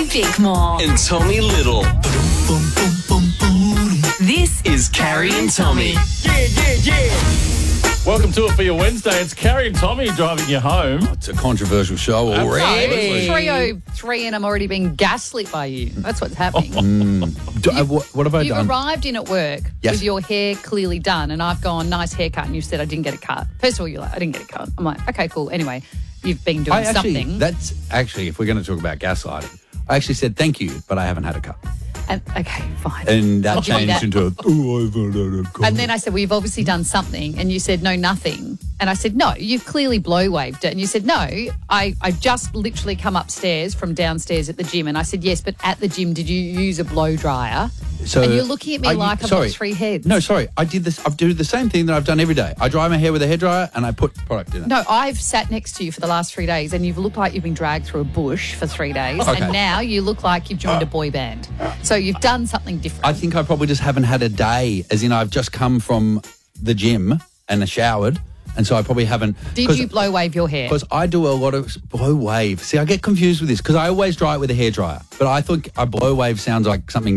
Carrie Bickmore. And Tommy Little. This is Carrie and Tommy. Welcome to it for your Wednesday. It's Carrie and Tommy driving you home. It's a controversial show already. 3:03 and I'm already being gaslit by you. That's what's happening. What have I You've done? arrived in at work Yes. with your hair clearly done, and I've gone, nice haircut, and you said I didn't get a cut. First of all, you're like, I didn't get a cut. I'm like, okay, cool. Anyway, you've been doing something. That's actually, if we're going to talk about gaslighting, I actually said thank you, but I haven't had a cut. And, okay, fine. And that I'll give you changed that. into, I've had a cut. And then I said, well, you've obviously done something. And you said, no, nothing. And I said, no, you've clearly blow waved it. And you said, no, I just literally come upstairs from downstairs at the gym. And I said, yes, but at the gym, did you use a blow dryer? So and you're looking at me like I've got three heads. No, sorry. I do the same thing that I've done every day. I dry my hair with a hairdryer and I put product in it. No, I've sat next to you for the last 3 days and you've looked like you've been dragged through a bush for 3 days. Okay. And now you look like you've joined a boy band. So you've done something different. I think I probably just haven't had a day, as in I've just come from the gym and showered, and so I probably haven't. Did you blow wave your hair? Because I do a lot of blow wave. See, I get confused with this because I always dry it with a hairdryer, but I think a blow wave sounds like something